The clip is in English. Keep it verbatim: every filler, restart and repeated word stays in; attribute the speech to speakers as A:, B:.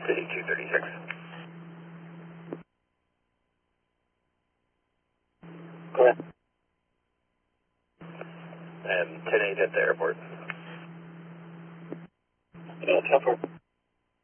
A: City two thirty-six. Go ahead. And ten eight at the airport. Yeah, ten four.